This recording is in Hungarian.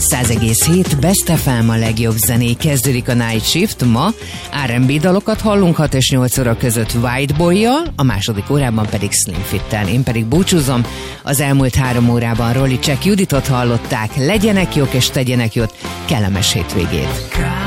100,7 Best FM, a legjobb zené. Kezdődik a Night Shift. Ma R&B dalokat hallunk 6 és 8 óra között White Boy-jal, a második órában pedig Slim Fit-tel. Én pedig búcsúzom. Az elmúlt 3 órában Rolly Check Juditot hallották. Legyenek jók és tegyenek jót. Kellemes hétvégét.